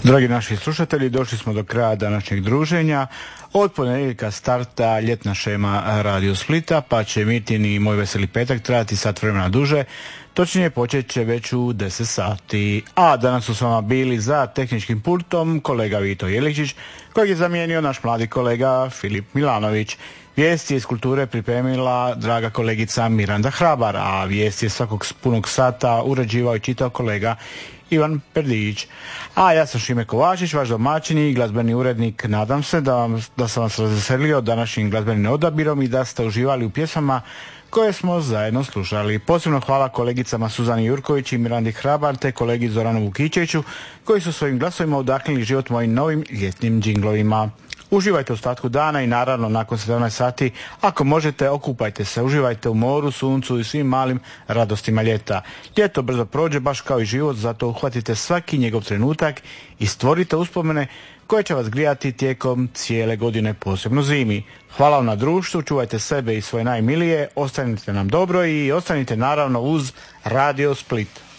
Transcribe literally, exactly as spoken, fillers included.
Dragi naši slušatelji, došli smo do kraja današnjeg druženja. Od ponedjeljka starta ljetna šema Radio Splita, pa će Mitin i Moj veseli petak trajati sat vremena duže. Točnije počet će već u deset sati. A danas su s vama bili za tehničkim pultom kolega Vito Jeličić, kojeg je zamijenio naš mladi kolega Filip Milanović. Vijesti iz kulture pripremila draga kolegica Miranda Hrabar, a vijesti je svakog punog sata uređivao i čitao kolega Ivan Perdić. A ja sam Šime Kovačić, vaš domaćin i glazbeni urednik. Nadam se da, vam, da sam vas razveselio današnjim glazbenim odabirom i da ste uživali u pjesmama koje smo zajedno slušali. Posebno hvala kolegicama Suzani Jurković i Mirandi Hrabar te kolegi Zoranu Vukićeviću koji su svojim glasovima udahnili život mojim novim ljetnim džinglovima. Uživajte u ostatku dana i naravno nakon sedamnaest sati, ako možete, okupajte se, uživajte u moru, suncu i svim malim radostima ljeta. Ljeto brzo prođe, baš kao i život, zato uhvatite svaki njegov trenutak i stvorite uspomene koje će vas grijati tijekom cijele godine, posebno zimi. Hvala vam na društvu, čuvajte sebe i svoje najmilije, ostanite nam dobro i ostanite naravno uz Radio Split.